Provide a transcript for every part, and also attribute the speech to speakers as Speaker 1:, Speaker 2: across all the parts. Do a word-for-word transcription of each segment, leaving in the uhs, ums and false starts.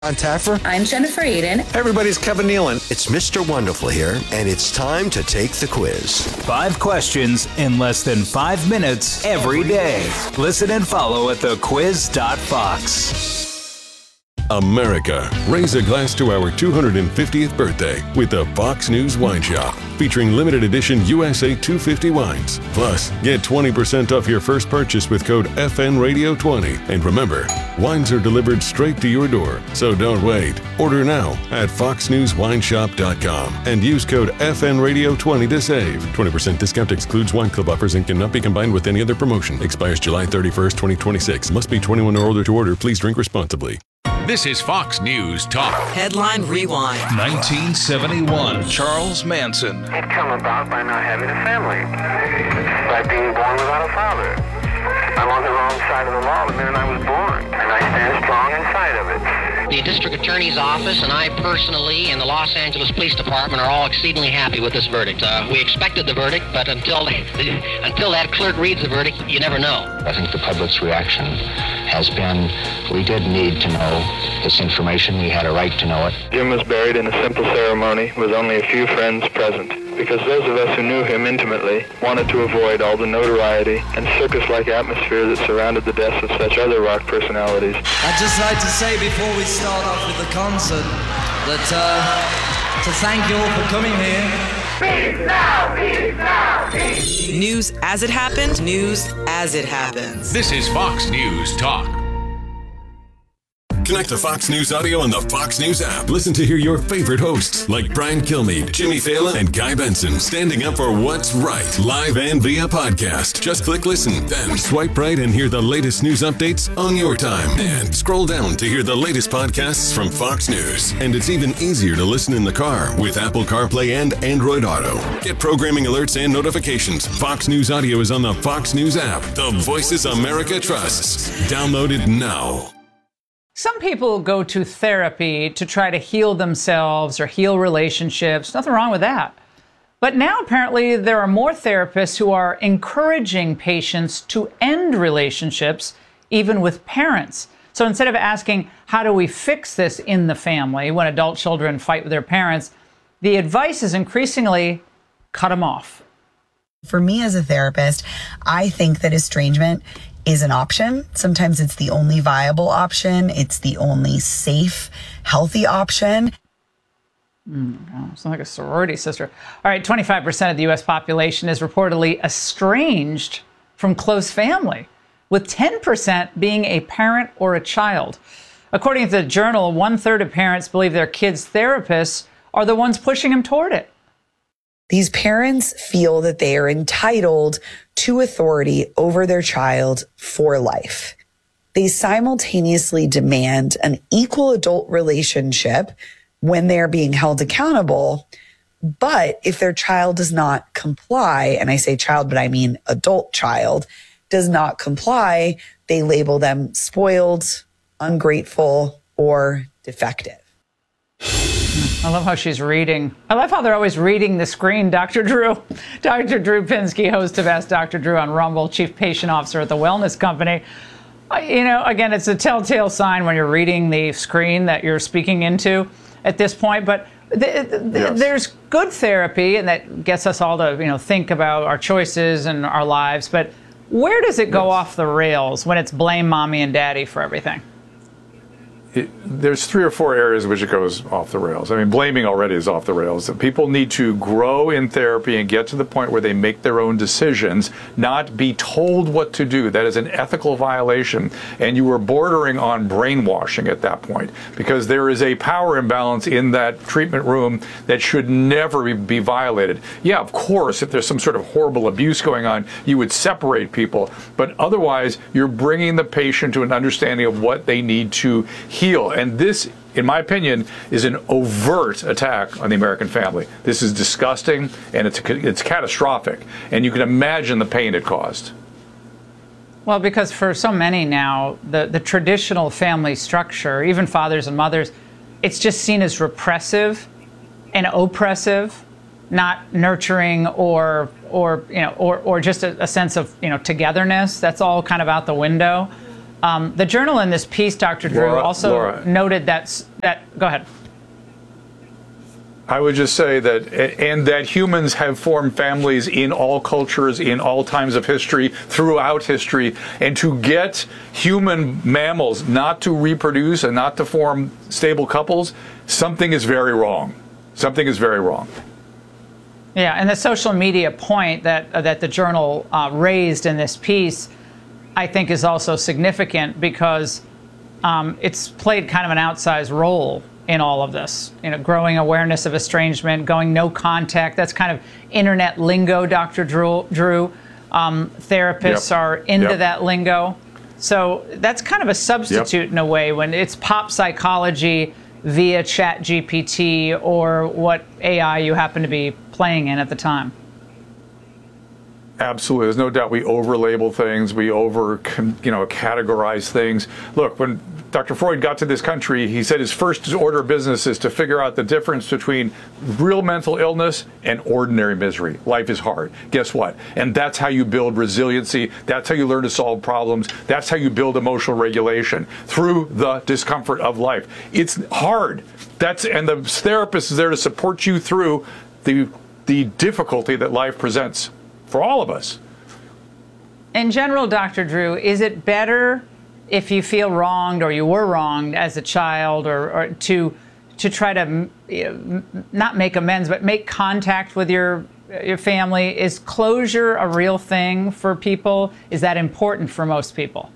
Speaker 1: I'm Taffer.
Speaker 2: I'm Jennifer Eden.
Speaker 3: Everybody's Kevin Nealon.
Speaker 4: It's Mister Wonderful here, and it's time to take the quiz.
Speaker 5: Five questions in less than five minutes every day. Listen and follow at the quiz dot fox.
Speaker 6: America, raise a glass to our two hundred fiftieth birthday with the Fox News Wine Shop, featuring limited edition U S A two fifty wines. Plus, get twenty percent off your first purchase with code F N radio twenty. And remember, wines are delivered straight to your door, so don't wait. Order now at fox news wine shop dot com and use code F N radio twenty to save. twenty percent discount excludes wine club offers and cannot be combined with any other promotion. Expires July thirty-first, twenty twenty-six. Must be twenty-one or older to order. Please drink responsibly.
Speaker 7: This is Fox News Talk.
Speaker 8: Headline Rewind.
Speaker 7: nineteen seventy-one. Charles Manson.
Speaker 9: It come about by not having a family, by being born without a father. I'm on the wrong side of the law the minute I was born, and I stand strong inside of it.
Speaker 10: The district attorney's office and I personally and the Los Angeles Police Department are all exceedingly happy with this verdict. Uh, we expected the verdict, but until until that clerk reads the verdict, you never know.
Speaker 11: I think the public's reaction has been, we did need to know this information. We had a right to know it.
Speaker 9: Jim was buried in a simple ceremony with only a few friends present, because those of us who knew him intimately wanted to avoid all the notoriety and circus-like atmosphere that surrounded the deaths of such other rock personalities.
Speaker 12: I'd just like to say before we start off with the concert that uh, to thank you all for coming here.
Speaker 13: Peace now, peace now, peace.
Speaker 8: News as it happened, news as it happens.
Speaker 7: This is Fox News Talk.
Speaker 6: Connect to Fox News Audio on the Fox News app. Listen to hear your favorite hosts like Brian Kilmeade, Jimmy Fallon, and Guy Benson standing up for what's right, live and via podcast. Just click listen, then swipe right and hear the latest news updates on your time. And scroll down to hear the latest podcasts from Fox News. And it's even easier to listen in the car with Apple CarPlay and Android Auto. Get programming alerts and notifications. Fox News Audio is on the Fox News app. The voices America trusts. Download it now.
Speaker 14: Some people go to therapy to try to heal themselves or heal relationships. Nothing wrong with that. But now apparently there are more therapists who are encouraging patients to end relationships, even with parents. So instead of asking, how do we fix this in the family when adult children fight with their parents, the advice is increasingly cut them off.
Speaker 15: For me as a therapist, I think that estrangement is an option. Sometimes it's the only viable option. It's the only safe, healthy option.
Speaker 14: Mm, oh, sounds like a sorority sister. All right, twenty-five percent of the U S population is reportedly estranged from close family, with ten percent being a parent or a child. According to the Journal, one third of parents believe their kids' therapists are the ones pushing them toward it.
Speaker 15: These parents feel that they are entitled to authority over their child for life. They simultaneously demand an equal adult relationship when they're being held accountable. But if their child does not comply, and I say child, but I mean adult child, does not comply, they label them spoiled, ungrateful, or defective.
Speaker 14: I love how she's reading. I love how they're always reading the screen. Doctor Drew, Doctor Drew Pinsky, host of Ask Doctor Drew on Rumble, Chief Patient Officer at the Wellness Company. You know, again, it's a telltale sign when you're reading the screen that you're speaking into at this point. But th- th- yes. there's good therapy, and that gets us all to, you know, think about our choices and our lives. But where does it go yes. off the rails when it's blame mommy and daddy for everything?
Speaker 16: It, there's three or four areas in which it goes off the rails. I mean, blaming already is off the rails. People need to grow in therapy and get to the point where they make their own decisions, not be told what to do. That is an ethical violation. And you are bordering on brainwashing at that point, because there is a power imbalance in that treatment room that should never be violated. Yeah, of course, if there's some sort of horrible abuse going on, you would separate people. But otherwise, you're bringing the patient to an understanding of what they need to heal. And this, in my opinion, is an overt attack on the American family. This is disgusting, and it's it's catastrophic. And you can imagine the pain it caused.
Speaker 14: Well, because for so many now, the, the traditional family structure, even fathers and mothers, it's just seen as repressive and oppressive, not nurturing or or you know or or just a, a sense of you know togetherness. That's all kind of out the window. Um, the Journal in this piece, Doctor Drew,
Speaker 16: Laura,
Speaker 14: also
Speaker 16: Laura.
Speaker 14: noted that, that, go ahead.
Speaker 16: I would just say that, and that humans have formed families in all cultures, in all times of history, throughout history, and to get human mammals not to reproduce and not to form stable couples, something is very wrong. Something is very wrong.
Speaker 14: Yeah, and the social media point that uh, that the Journal uh, raised in this piece, I think, is also significant because um, it's played kind of an outsized role in all of this. You know, growing awareness of estrangement, going no contact. That's kind of internet lingo, Doctor Drew. Drew. Um, therapists yep. are into yep. that lingo. So that's kind of a substitute yep. in a way when it's pop psychology via Chat G P T or what A I you happen to be playing in at the time.
Speaker 16: Absolutely. There's no doubt we over-label things. We over, you know, categorize things. Look, when Doctor Freud got to this country, he said his first order of business is to figure out the difference between real mental illness and ordinary misery. Life is hard. Guess what? And that's how you build resiliency. That's how you learn to solve problems. That's how you build emotional regulation, through the discomfort of life. It's hard. That's and the therapist is there to support you through the the difficulty that life presents for all of us.
Speaker 14: In general, Doctor Drew, is it better if you feel wronged or you were wronged as a child, or, or to to try to you know, not make amends, but make contact with your your family? Is closure a real thing for people? Is that important for most people?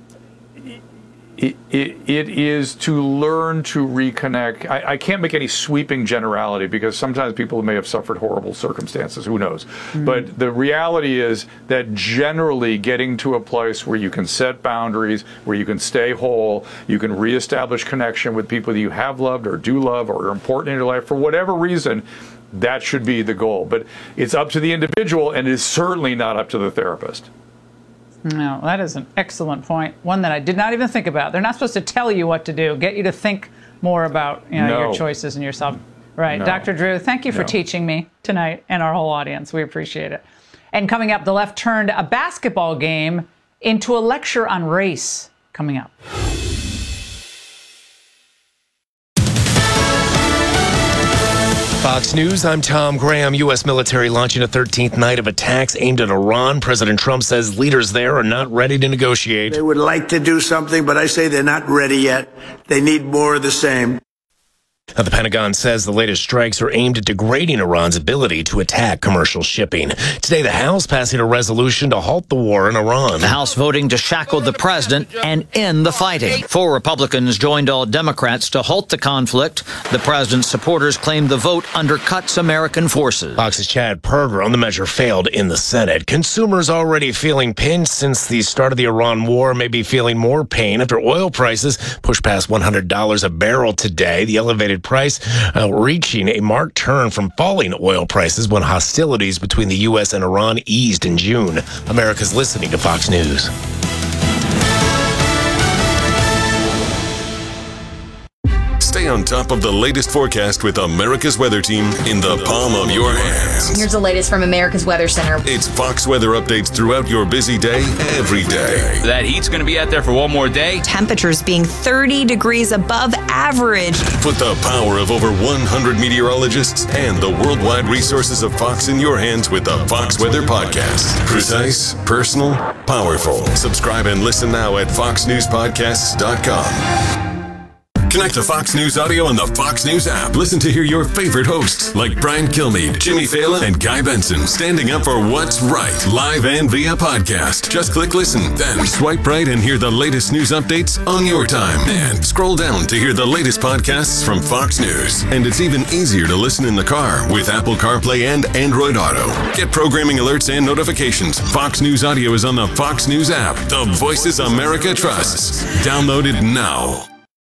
Speaker 16: It, it, it is to learn to reconnect. I, I can't make any sweeping generality because sometimes people may have suffered horrible circumstances. Who knows? Mm-hmm. But the reality is that generally getting to a place where you can set boundaries, where you can stay whole, you can reestablish connection with people that you have loved or do love or are important in your life for whatever reason, that should be the goal. But it's up to the individual, and it is certainly not up to the therapist.
Speaker 14: No, that is an excellent point. One that I did not even think about. They're not supposed to tell you what to do, get you to think more about you know,
Speaker 16: no.
Speaker 14: your choices and yourself. Right.
Speaker 16: No.
Speaker 14: Doctor Drew, thank you for
Speaker 16: no.
Speaker 14: teaching me tonight and our whole audience. We appreciate it. And coming up, the left turned a basketball game into a lecture on race. Coming up.
Speaker 1: Fox News, I'm Tom Graham. U S military launching a thirteenth night of attacks aimed at Iran. President Trump says leaders there are not ready to negotiate.
Speaker 2: They would like to do something, but I say they're not ready yet. They need more of the same.
Speaker 1: Now, the Pentagon says the latest strikes are aimed at degrading Iran's ability to attack commercial shipping. Today, the House passing a resolution to halt the war in Iran.
Speaker 3: The House voting to shackle the president and end the fighting. Four Republicans joined all Democrats to halt the conflict. The president's supporters claim the vote undercuts American forces.
Speaker 1: Fox's Chad Perger on the measure failed in the Senate. Consumers already feeling pinched since the start of the Iran war, may be feeling more pain after oil prices pushed past one hundred dollars a barrel today. The elevated price uh, reaching a marked turn from falling oil prices when hostilities between the U S and Iran eased in June. America's listening to Fox News.
Speaker 6: Stay on top of the latest forecast with America's Weather Team in the palm of your hands.
Speaker 17: Here's the latest from America's Weather Center.
Speaker 6: It's Fox weather updates throughout your busy day, every day.
Speaker 18: That heat's going to be out there for one more day.
Speaker 17: Temperatures being thirty degrees above average.
Speaker 6: Put the power of over one hundred meteorologists and the worldwide resources of Fox in your hands with the Fox Weather Podcast. Precise, personal, powerful. Subscribe and listen now at fox news podcasts dot com. Connect to Fox News Audio on the Fox News app. Listen to hear your favorite hosts like Brian Kilmeade, Jimmy Fallon, and Guy Benson standing up for what's right, live and via podcast. Just click listen, then swipe right and hear the latest news updates on your time. And scroll down to hear the latest podcasts from Fox News. And it's even easier to listen in the car with Apple CarPlay and Android Auto. Get programming alerts and notifications. Fox News Audio is on the Fox News app. The voices America trusts. Download it now.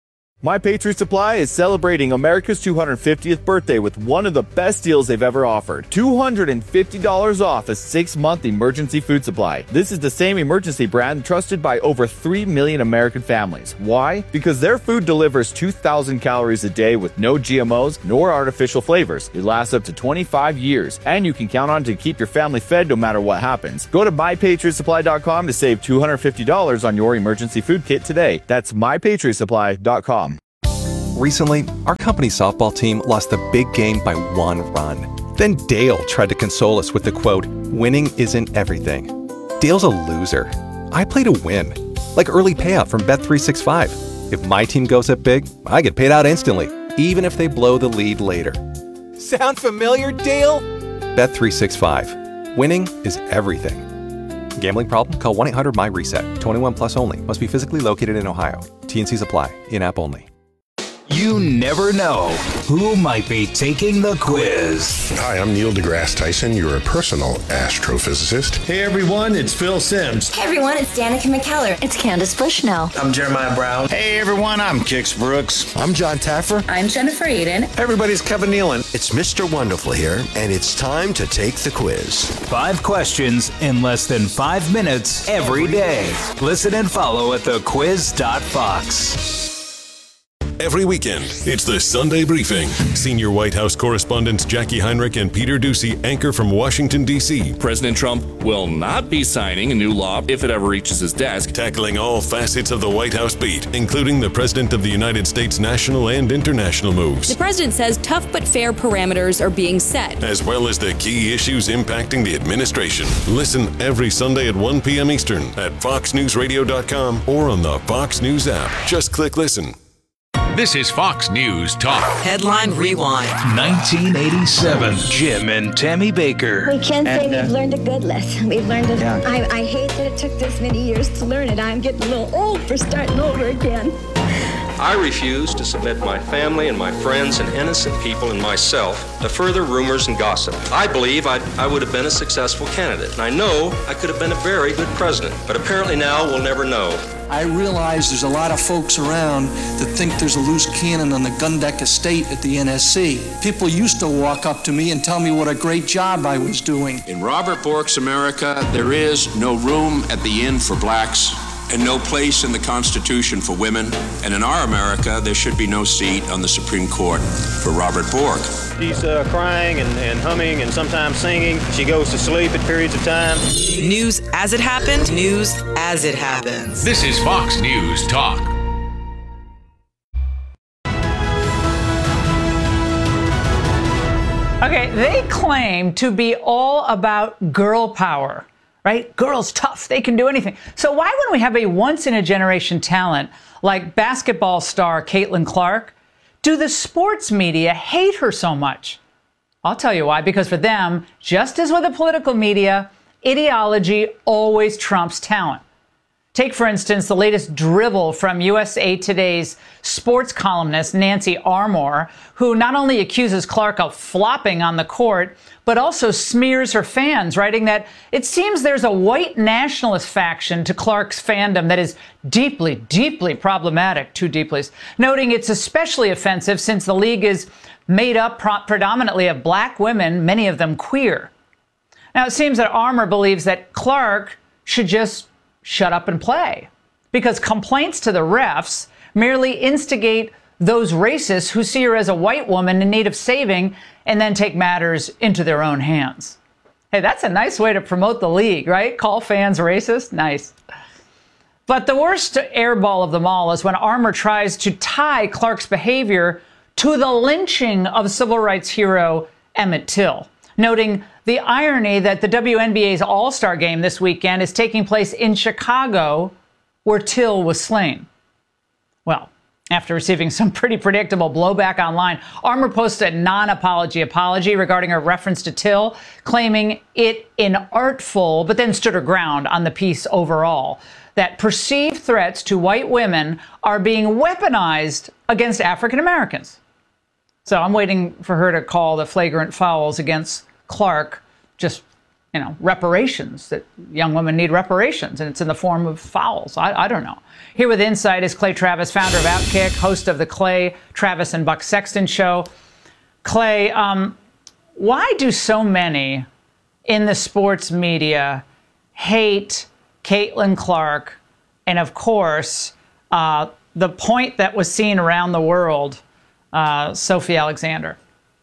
Speaker 19: My Patriot Supply is celebrating America's two hundred fiftieth birthday with one of the best deals they've ever offered. two hundred fifty dollars off a six-month emergency food supply. This is the same emergency brand trusted by over three million American families. Why? Because their food delivers two thousand calories a day with no G M Os nor artificial flavors. It lasts up to twenty-five years, and you can count on to keep your family fed no matter what happens. Go to my patriot supply dot com to save two hundred fifty dollars on your emergency food kit today. That's my patriot supply dot com.
Speaker 20: Recently, our company's softball team lost the big game by one run. Then Dale tried to console us with the quote, "Winning isn't everything." Dale's a loser. I play to win. Like early payout from Bet three sixty-five. If my team goes up big, I get paid out instantly, even if they blow the lead later. Sound familiar, Dale? Bet three sixty-five. Winning is everything. Gambling problem? Call one eight hundred M Y reset. twenty-one plus only. Must be physically located in Ohio. T N Cs apply. In-app only.
Speaker 5: You never know who might be taking the quiz.
Speaker 21: Hi, I'm Neil deGrasse Tyson, your personal astrophysicist.
Speaker 22: Hey everyone, it's Phil Simms.
Speaker 23: Hey everyone, it's Danica McKellar. It's Candace Bushnell.
Speaker 22: I'm Jeremiah Brown.
Speaker 24: Hey everyone, I'm Kix Brooks.
Speaker 4: I'm John Taffer.
Speaker 23: I'm Jennifer Aiden.
Speaker 22: Everybody's Kevin Nealon.
Speaker 4: It's Mister Wonderful here, and it's time to take the quiz.
Speaker 5: Five questions in less than five minutes every day. Listen and follow at the quiz dot fox.
Speaker 6: Every weekend, it's the Sunday Briefing. Senior White House correspondents Jackie Heinrich and Peter Doocy anchor from Washington, D C
Speaker 18: President Trump will not be signing a new law if it ever reaches his desk.
Speaker 6: Tackling all facets of the White House beat, including the President of the United States national and international moves.
Speaker 25: The president says tough but fair parameters are being set,
Speaker 6: as well as the key issues impacting the administration. Listen every Sunday at one p.m. Eastern at fox news radio dot com or on the Fox News app. Just click listen.
Speaker 7: This is Fox News Talk.
Speaker 8: Headline Rewind.
Speaker 5: nineteen eighty-seven. Jim and Tammy Baker.
Speaker 26: We can say
Speaker 5: and, uh,
Speaker 26: we've learned a good lesson. We've learned it.
Speaker 5: Yeah.
Speaker 26: I, I hate that it took this many years to learn it. I'm getting a little old for starting over again.
Speaker 27: I refuse to submit my family and my friends and innocent people and myself to further rumors and gossip. I believe I'd, I would have been a successful candidate, and I know I could have been a very good president, but apparently now we'll never know.
Speaker 28: I realize there's a lot of folks around that think there's a loose cannon on the Gundeck estate at the N S C. People used to walk up to me and tell me what a great job I was doing.
Speaker 29: In Robert Bork's America, there is no room at the inn for blacks and no place in the Constitution for women. And in our America, there should be no seat on the Supreme Court for Robert Bork.
Speaker 30: She's uh, crying and, and humming and sometimes singing. She goes to sleep at periods of time.
Speaker 8: News as it happened. News as it happens.
Speaker 7: This is Fox News Talk.
Speaker 14: Okay, they claim to be all about girl power, right? Girls tough, they can do anything. So why wouldn't we have a once-in-a-generation talent like basketball star Caitlin Clark? Do the sports media hate her so much? I'll tell you why. Because for them, just as with the political media, ideology always trumps talent. Take, for instance, the latest drivel from U S A Today's sports columnist Nancy Armour, who not only accuses Clark of flopping on the court, but also smears her fans, writing that it seems there's a white nationalist faction to Clark's fandom that is deeply, deeply problematic, too deeply, noting it's especially offensive since the league is made up pro- predominantly of black women, many of them queer. Now, it seems that Armour believes that Clark should just shut up and play, because complaints to the refs merely instigate those racists who see her as a white woman in need of saving and then take matters into their own hands. Hey, that's a nice way to promote the league, right? Call fans racist? Nice. But the worst airball of them all is when Armour tries to tie Clark's behavior to the lynching of civil rights hero Emmett Till, noting the irony that the W N B A's All-Star Game this weekend is taking place in Chicago, where Till was slain. Well, after receiving some pretty predictable blowback online, Armour posted a non-apology apology regarding her reference to Till, claiming it inartful, but then stood her ground on the piece overall, that perceived threats to white women are being weaponized against African Americans. So I'm waiting for her to call the flagrant fouls against Clark just, you know, reparations, that young women need reparations, and it's in the form of fouls. I, I don't know. Here with insight is Clay Travis, founder of Outkick, host of the Clay Travis and Buck Sexton Show. Clay, um, why do so many in the sports media hate Caitlin Clark and, of course, uh, the point that was seen around the world, uh, Sophie Alexander?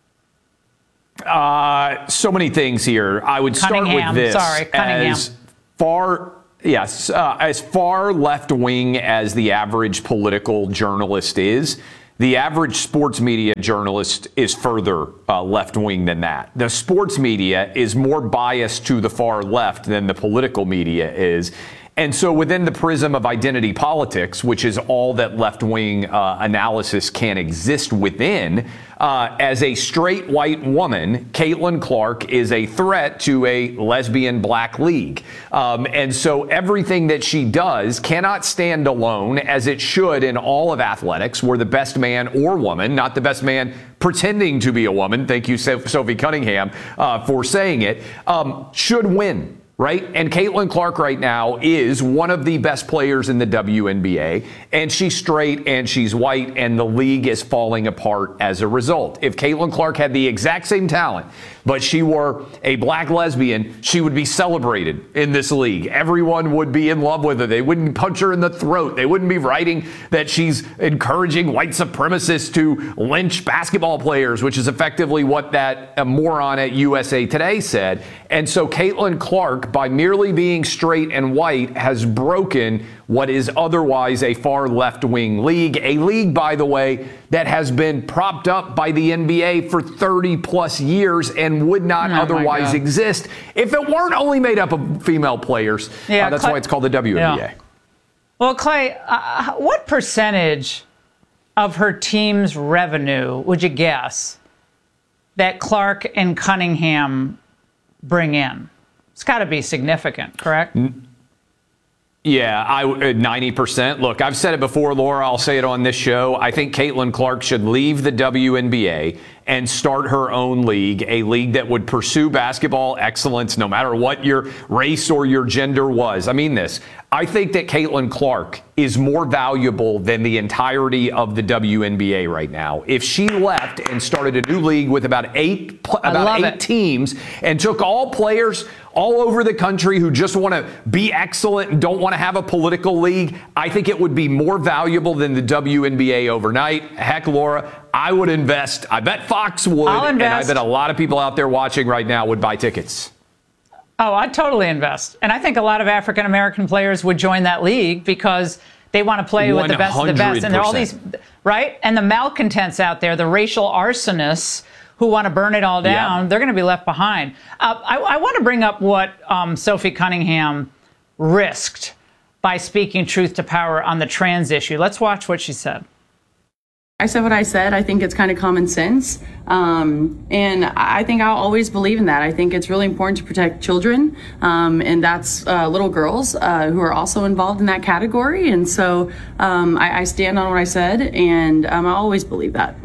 Speaker 1: Uh, so many things here. I would start
Speaker 14: Cunningham,
Speaker 1: with this.
Speaker 14: Sorry, Cunningham.
Speaker 1: As far, yes, uh, as far left wing as the average political journalist is, the average sports media journalist is further uh, left wing than that. The sports media is more biased to the far left than the political media is. And so within the prism of identity politics, which is all that left-wing uh, analysis can exist within, uh, as a straight white woman, Caitlin Clark is a threat to a lesbian black league. Um, and so everything that she does cannot stand alone, as it should in all of athletics, where the best man or woman, not the best man pretending to be a woman, thank you, Sophie Cunningham, uh, for saying it, um, should win. Right? And Caitlin Clark right now is one of the best players in the W N B A, and she's straight and she's white, and the league is falling apart as a result. If Caitlin Clark had the exact same talent, but she were a black lesbian, she would be celebrated in this league. Everyone would be in love with her. They wouldn't punch her in the throat. They wouldn't be writing that she's encouraging white supremacists to lynch basketball players, which is effectively what that uh, moron at U S A Today said. And so Caitlin Clark, by merely being straight and white, has broken what is otherwise a far left-wing league. A league, by the way, that has been propped up by the N B A for thirty plus years and would not oh otherwise exist if it weren't only made up of female players. Yeah, uh, that's Clay, why it's called the W N B A.
Speaker 14: Yeah. Well, Clay, uh, what percentage of her team's revenue would you guess that Clark and Cunningham bring in? It's got to be significant, correct?
Speaker 1: Yeah, I ninety percent. Look, I've said it before, Laura. I'll say it on this show. I think Caitlin Clark should leave the W N B A and start her own league, a league that would pursue basketball excellence no matter what your race or your gender was. I mean this. I think that Caitlin Clark is more valuable than the entirety of the W N B A right now. If she left and started a new league with about eight about eight it. teams and took all players all over the country who just want to be excellent and don't want to have a political league, I think it would be more valuable than the W N B A overnight. Heck, Laura, I would invest. I bet Fox would, and I bet a lot of people out there watching right now would buy tickets.
Speaker 14: Oh, I'd totally invest. And I think a lot African-American players would join that league because they want to play with the best of the best. And there are all these, right? And the malcontents out there, the racial arsonists who want to burn it all down, yeah. they're going to be left behind. Uh, I, I want to bring up what um, Sophie Cunningham risked by speaking truth to power on the trans issue. Let's watch what she said.
Speaker 2: I said what I said. I think it's kind of common sense. Um, and I think I'll always believe in that. I think it's really important to protect children. Um, and that's uh, little girls uh, who are also involved in that category. And so um, I, I stand on what I said, and um, I always believe that.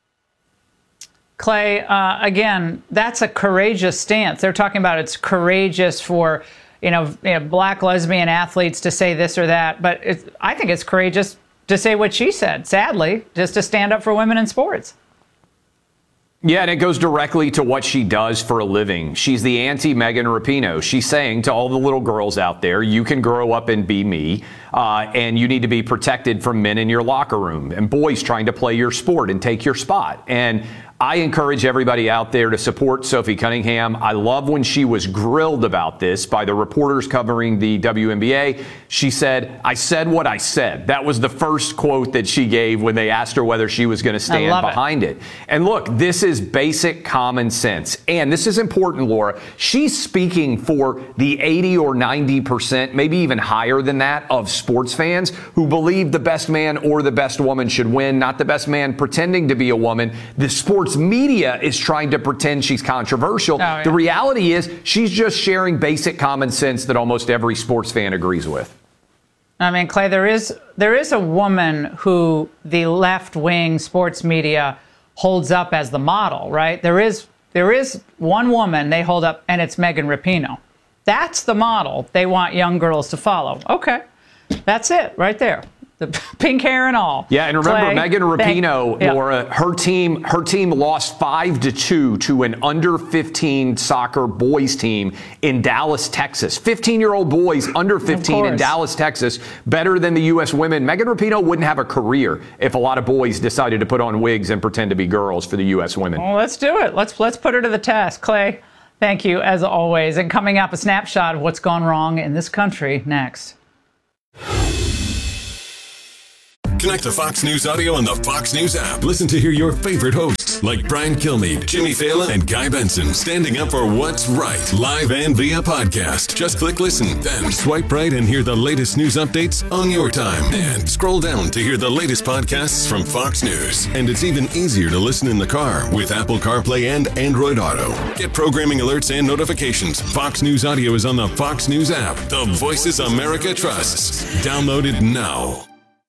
Speaker 14: Clay, uh, again, that's a courageous stance. They're talking about it's courageous for, you know, you know black lesbian athletes to say this or that. But it's, I think it's courageous to say what she said, sadly, just to stand up for women in sports.
Speaker 1: Yeah, and it goes directly to what she does for a living. She's the anti-Megan Rapinoe. She's saying to all the little girls out there, you can grow up and be me, uh, and you need to be protected from men in your locker room and boys trying to play your sport and take your spot. And I encourage everybody out there to support Sophie Cunningham. I love when she was grilled about this by the reporters covering the W N B A. She said, I said what I said. That was the first quote that she gave when they asked her whether she was going to stand behind it. it. And look, this is basic common sense. And this is important, Laura. She's speaking for the eighty or ninety percent, maybe even higher than that, of sports fans who believe the best man or the best woman should win, not the best man pretending to be a woman. The sports media is trying to pretend she's controversial. Oh, yeah. The reality is she's just sharing basic common sense that almost every sports fan agrees with.
Speaker 14: I mean, Clay, there is there is a woman who the left-wing sports media holds up as the model, right? There is there is one woman they hold up, and it's Megan Rapinoe. That's the model they want young girls to follow. Okay, that's it right there. The pink hair and all.
Speaker 1: Yeah, and remember,
Speaker 14: Clay,
Speaker 1: Megan Rapinoe,
Speaker 14: yeah.
Speaker 1: Laura, her team, her team lost five to two to an under fifteen soccer boys team in Dallas, Texas. fifteen-year-old boys under fifteen in Dallas, Texas, better than the U S women. Megan Rapinoe wouldn't have a career if a lot of boys decided to put on wigs and pretend to be girls for the U S women.
Speaker 14: Well, let's do it. Let's let's put her to the test, Clay. Thank you as always. And coming up, a snapshot of what's gone wrong in this country next.
Speaker 6: Connect to Fox News Audio on the Fox News app. Listen to hear your favorite hosts like Brian Kilmeade, Jimmy Fallon, and Guy Benson standing up for what's right, live and via podcast. Just click listen, then swipe right and hear the latest news updates on your time. And scroll down to hear the latest podcasts from Fox News. And it's even easier to listen in the car with Apple CarPlay and Android Auto. Get programming alerts and notifications. Fox News Audio is on the Fox News app. The voices America trusts. Download it now.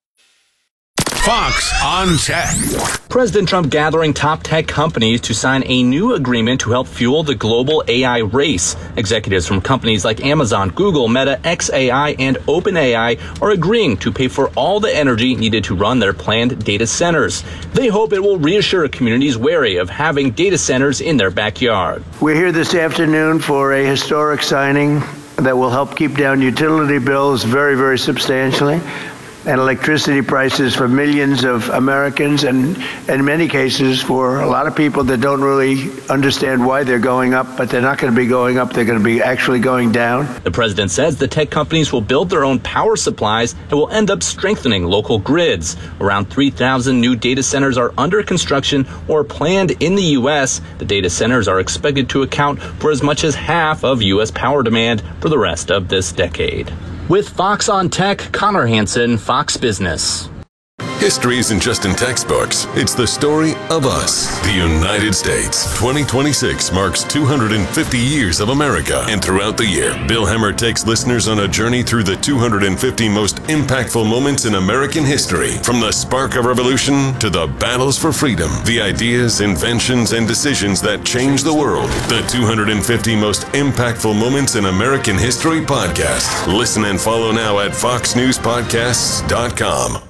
Speaker 7: Fox on Tech.
Speaker 3: President Trump gathering top tech companies to sign a new agreement to help fuel the global A I race. Executives from companies like Amazon, Google, Meta, X A I, and OpenAI are agreeing to pay for all the energy needed to run their planned data centers. They hope it will reassure communities wary of having data centers in their backyard.
Speaker 9: We're here this afternoon for a historic signing that will help keep down utility bills very, very substantially, and electricity prices for millions of Americans, and in many cases for a lot of people that don't really understand why they're going up, but they're not going to be going up, they're going to be actually going down.
Speaker 3: The president says the tech companies will build their own power supplies and will end up strengthening local grids. Around three thousand new data centers are under construction or planned in the U S. The data centers are expected to account for as much as half of U S power demand for the rest of this decade. With Fox on Tech, Connor Hansen, Fox Business.
Speaker 6: History isn't just in textbooks. It's the story of us, the United States. twenty twenty-six marks two hundred fifty years of America. And throughout the year, Bill Hemmer takes listeners on a journey through the two hundred fifty most impactful moments in American history. From the spark of revolution to the battles for freedom, the ideas, inventions, and decisions that changed the world. The two hundred fifty most impactful moments in American history podcast. Listen and follow now at fox news podcasts dot com.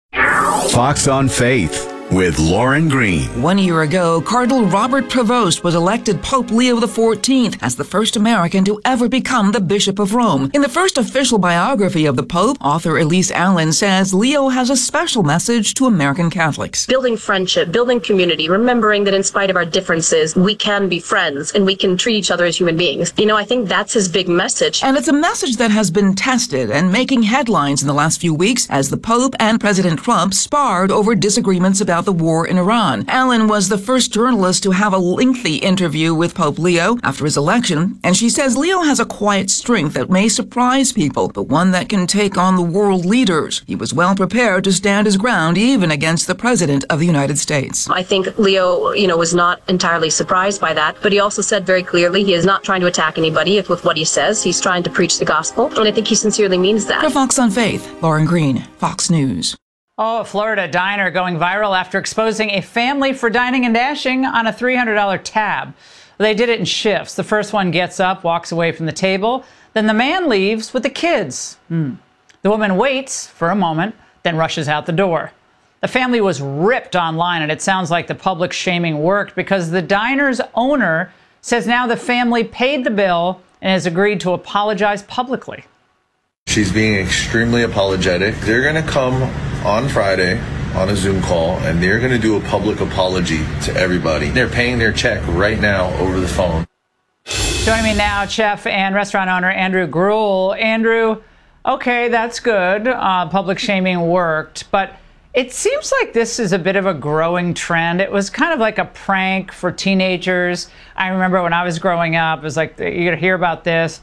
Speaker 10: Fox on Faith with Lauren Green.
Speaker 11: One year ago, Cardinal Robert Prevost was elected Pope Leo the fourteenth as the first American to ever become the Bishop of Rome. In the first official biography of the Pope, author Elise Allen says Leo has a special message to American Catholics.
Speaker 12: Building friendship, building community, remembering that in spite of our differences, we can be friends and we can treat each other as human beings. You know, I think that's his big message.
Speaker 11: And it's a message that has been tested and making headlines in the last few weeks as the Pope and President Trump sparred over disagreements about the war in Iran. Allen was the first journalist to have a lengthy interview with Pope Leo after his election, and she says Leo has a quiet strength that may surprise people, but one that can take on the world leaders. He was well prepared to stand his ground even against the President of the United States.
Speaker 12: I think Leo, you know, was not entirely surprised by that, but he also said very clearly he is not trying to attack anybody with what he says. He's trying to preach the gospel, and I think he sincerely means that.
Speaker 11: For Fox on Faith, Lauren Green, Fox News.
Speaker 14: Oh, a Florida diner going viral after exposing a family for dining and dashing on a three hundred dollars tab. They did it in shifts. The first one gets up, walks away from the table. Then the man leaves with the kids. Hmm. The woman waits for a moment, then rushes out the door. The family was ripped online, and it sounds like the public shaming worked because the diner's owner says now the family paid the bill and has agreed to apologize publicly.
Speaker 13: She's being extremely apologetic. They're going to come on Friday on a Zoom call, and they're going to do a public apology to everybody. They're paying their check right now over the phone.
Speaker 14: Joining me now, chef and restaurant owner Andrew Gruel. Andrew, okay, that's good. Uh, public shaming worked, but it seems like this is a bit of a growing trend. It was kind of like a prank for teenagers. I remember when I was growing up, it was like, you're going to hear about this.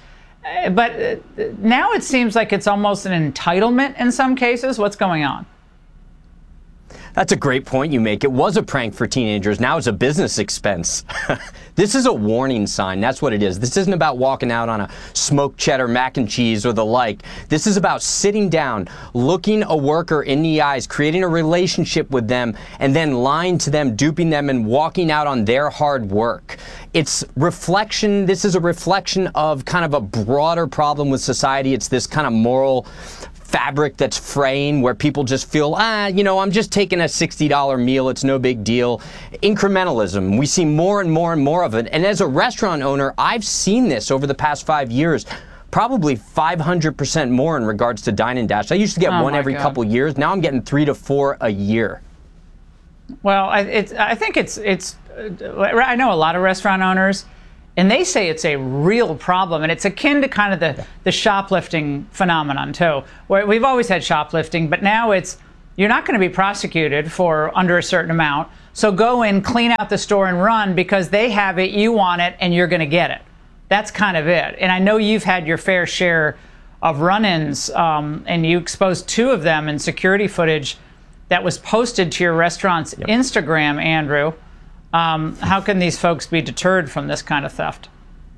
Speaker 14: But now it seems like it's almost an entitlement in some cases. What's going on?
Speaker 4: That's a great point you make. It was a prank for teenagers. Now it's a business expense. This is a warning sign. That's what it is. This isn't about walking out on a smoked cheddar mac and cheese or the like. This is about sitting down, looking a worker in the eyes, creating a relationship with them, and then lying to them, duping them, and walking out on their hard work. It's reflection. This is a reflection of kind of a broader problem with society. It's this kind of moral fabric that's fraying where people just feel, ah, you know, I'm just taking a sixty dollar meal. It's no big deal. Incrementalism. We see more and more and more of it. And as a restaurant owner, I've seen this over the past five years. Probably five hundred percent more in regards to Dine and Dash. I used to get
Speaker 14: oh
Speaker 4: one every
Speaker 14: God.
Speaker 4: couple years. Now I'm getting three to four a year.
Speaker 14: Well, I, it's, I think it's, it's, uh, I know a lot of restaurant owners, and they say it's a real problem, and it's akin to kind of the, the shoplifting phenomenon, too, where we've always had shoplifting, but now it's, you're not going to be prosecuted for under a certain amount, so go in, clean out the store, and run, because they have it, you want it, and you're going to get it. That's kind of it. And I know you've had your fair share of run-ins, um, and you exposed two of them in security footage that was posted to your restaurant's yep. Instagram, Andrew. Um, how can these folks be deterred from this kind of theft?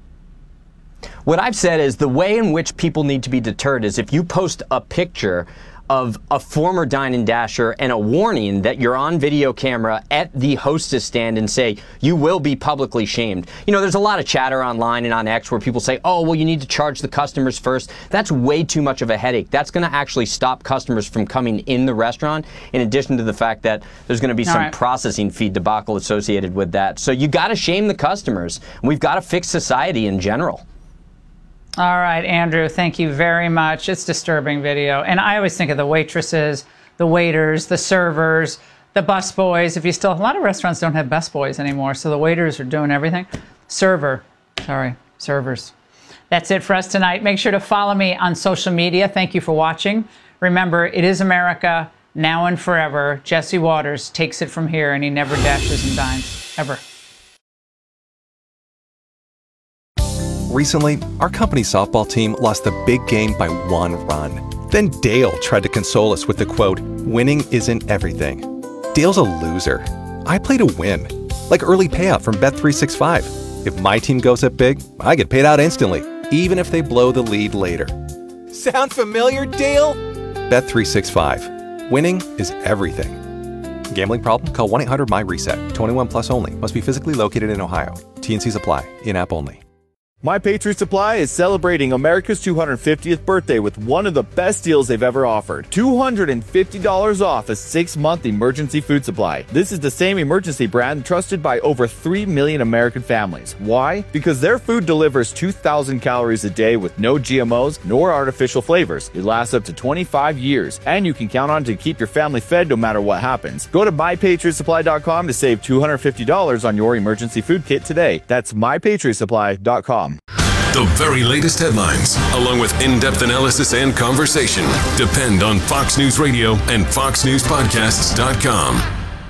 Speaker 4: What I've said is the way in which people need to be deterred is if you post a picture of a former Dine and Dasher and a warning that you're on video camera at the hostess stand and say, you will be publicly shamed. You know, there's a lot of chatter online and on X where people say, oh, well, you need to charge the customers first. That's way too much of a headache. That's going to actually stop customers from coming in the restaurant, in addition to the fact that there's going to be All some right. processing fee debacle associated with that. So you got to shame the customers. We've got to fix society in general.
Speaker 14: All right, Andrew, thank you very much. It's disturbing video. And I always think of the waitresses, the waiters, the servers, the busboys. If you still, a lot of restaurants don't have busboys anymore, so the waiters are doing everything. Server, sorry, servers. That's it for us tonight. Make sure to follow me on social media. Thank you for watching. Remember, it is America, now and forever. Jesse Waters takes it from here, and he never dashes and dines, ever.
Speaker 15: Recently, our company softball team lost the big game by one run. Then Dale tried to console us with the quote, winning isn't everything. Dale's a loser. I play to win. Like early payout from Bet three sixty-five. If my team goes up big, I get paid out instantly, even if they blow the lead later.
Speaker 16: Sound familiar, Dale?
Speaker 15: Bet three sixty-five. Winning is everything. Gambling problem? Call one eight hundred my reset. twenty-one plus only. Must be physically located in Ohio. T and Cs apply. In-app only.
Speaker 17: My Patriot Supply is celebrating America's two hundred fiftieth birthday with one of the best deals they've ever offered. two hundred fifty dollars off a six-month emergency food supply. This is the same emergency brand trusted by over three million American families. Why? Because their food delivers two thousand calories a day with no G M Os nor artificial flavors. It lasts up to twenty-five years, and you can count on it to keep your family fed no matter what happens. Go to my patriot supply dot com to save two hundred fifty dollars on your emergency food kit today. That's my patriot supply dot com.
Speaker 6: The very latest headlines, along with in-depth analysis and conversation, depend on Fox News Radio and fox news podcasts dot com.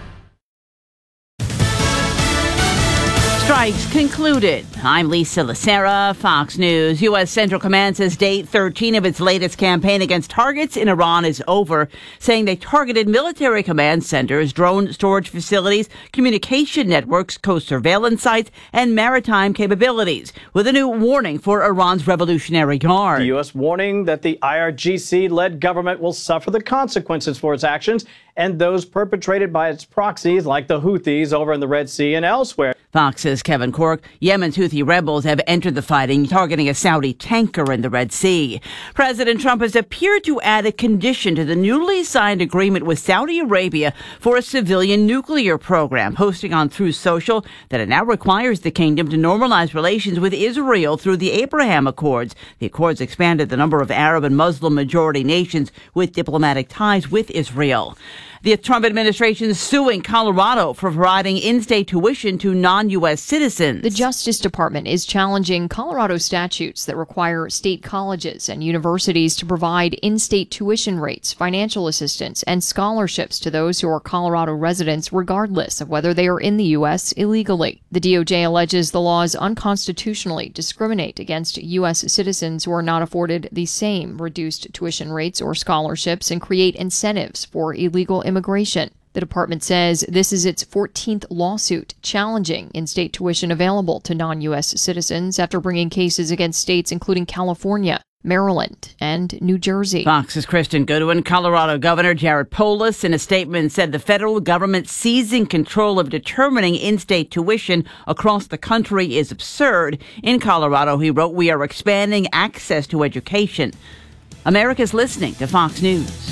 Speaker 19: Strikes concluded. I'm Lisa Lacera, Fox News. U S. Central Command says day thirteen of its latest campaign against targets in Iran is over, saying they targeted military command centers, drone storage facilities, communication networks, coast surveillance sites, and maritime capabilities, with a new warning for Iran's Revolutionary Guard.
Speaker 20: The U S warning that the I R G C-led government will suffer the consequences for its actions and those perpetrated by its proxies like the Houthis over in the Red Sea and elsewhere.
Speaker 19: Fox's Kevin Corke. Yemen's Houthi rebels have entered the fighting, targeting a Saudi tanker in the Red Sea. President Trump has appeared to add a condition to the newly signed agreement with Saudi Arabia for a civilian nuclear program, posting on Truth Social that it now requires the kingdom to normalize relations with Israel through the Abraham Accords. The accords expanded the number of Arab and Muslim majority nations with diplomatic ties with Israel. The Trump administration is suing Colorado for providing in-state tuition to non-U S citizens.
Speaker 21: The Justice Department is challenging Colorado statutes that require state colleges and universities to provide in-state tuition rates, financial assistance, and scholarships to those who are Colorado residents, regardless of whether they are in the U S illegally. The D O J alleges the laws unconstitutionally discriminate against U S citizens who are not afforded the same reduced tuition rates or scholarships and create incentives for illegal immigration. The The department says this is its fourteenth lawsuit challenging in-state tuition available to non-U S citizens after bringing cases against states including California, Maryland, and New Jersey.
Speaker 19: Fox's Kristen Goodwin. Colorado Governor Jared Polis, in a statement, said the federal government seizing control of determining in-state tuition across the country is absurd. In Colorado, he wrote, "We are expanding access to education." America's listening to Fox News.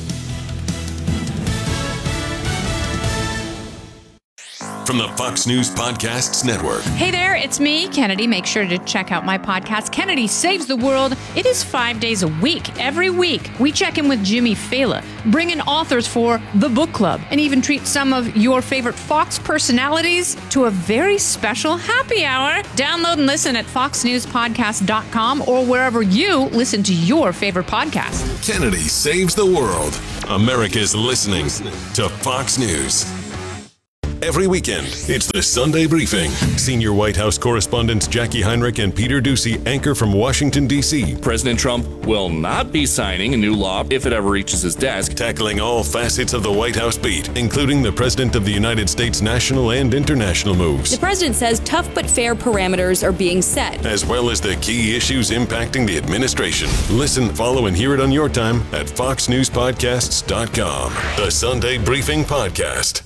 Speaker 6: From the Fox News Podcasts Network.
Speaker 5: Hey there, it's me, Kennedy. Make sure to check out my podcast, Kennedy Saves the World. It is five days a week. Every week, we check in with Jimmy Fallon, bring in authors for the book club, and even treat some of your favorite Fox personalities to a very special happy hour. Download and listen at fox news podcast dot com or wherever you listen to your favorite podcast.
Speaker 6: Kennedy Saves the World. America's listening to Fox News. Every weekend, it's the Sunday Briefing. Senior White House correspondents Jackie Heinrich and Peter Doocy anchor from Washington, D C
Speaker 18: President Trump will not be signing a new law if it ever reaches his desk.
Speaker 6: Tackling all facets of the White House beat, including the President of the United States national and international moves.
Speaker 22: The president says tough but fair parameters are being set,
Speaker 6: as well as the key issues impacting the administration. Listen, follow, and hear it on your time at fox news podcasts dot com. The Sunday Briefing Podcast.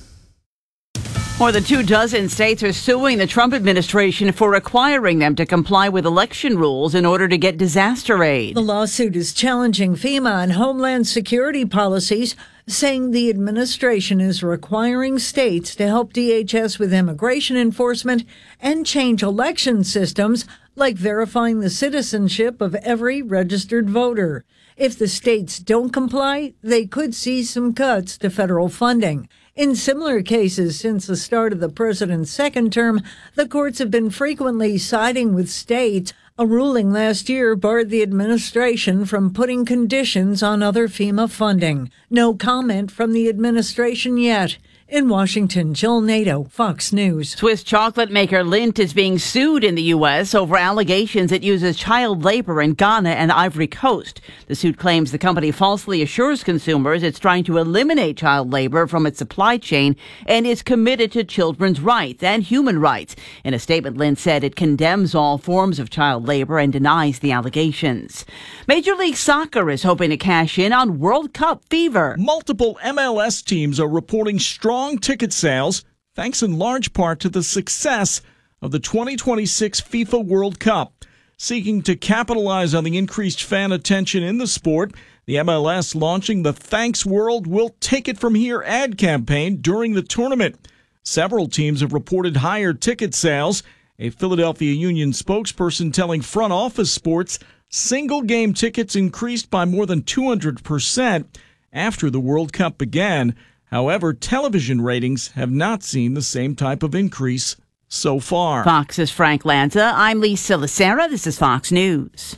Speaker 19: More than two dozen states are suing the Trump administration for requiring them to comply with election rules in order to get disaster aid.
Speaker 23: The lawsuit is challenging FEMA and Homeland Security policies, saying the administration is requiring states to help D H S with immigration enforcement and change election systems, like verifying the citizenship of every registered voter. If the states don't comply, they could see some cuts to federal funding. In similar cases since the start of the president's second term, the courts have been frequently siding with states. A ruling last year barred the administration from putting conditions on other FEMA funding. No comment from the administration yet. In Washington, Jill Nato, Fox News.
Speaker 19: Swiss chocolate maker Lindt is being sued in the U S over allegations it uses child labor in Ghana and Ivory Coast. The suit claims the company falsely assures consumers it's trying to eliminate child labor from its supply chain and is committed to children's rights and human rights. In a statement, Lindt said it condemns all forms of child labor and denies the allegations. Major League Soccer is hoping to cash in on World Cup fever.
Speaker 24: Multiple M L S teams are reporting strong ticket sales, thanks in large part to the success of the twenty twenty-six FIFA World Cup. Seeking to capitalize on the increased fan attention in the sport, the M L S launching the Thanks World We'll Take It From Here ad campaign during the tournament. Several teams have reported higher ticket sales. A Philadelphia Union spokesperson telling Front Office Sports single-game tickets increased by more than two hundred percent after the World Cup began. However, television ratings have not seen the same type of increase so far.
Speaker 19: Fox's Frank Lanza. I'm Lisa Lacera. This is Fox News.